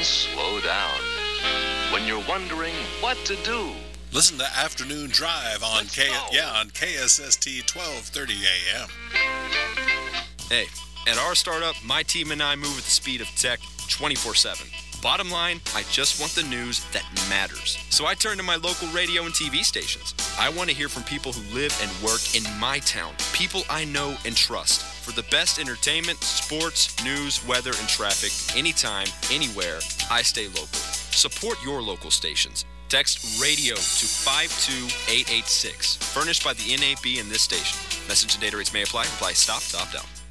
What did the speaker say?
slow down. When you're wondering what to do, listen to Afternoon Drive on KSST 1230 AM. Hey, at our startup, my team and I move at the speed of tech 24/7. Bottom line, I just want the news that matters. So I turn to my local radio and TV stations. I want to hear from people who live and work in my town, people I know and trust. For the best entertainment, sports, news, weather, and traffic, anytime, anywhere, I stay local. Support your local stations. Text RADIO to 52886. Furnished by the NAB and this station. Message and data rates may apply. Reply stop, to opt out.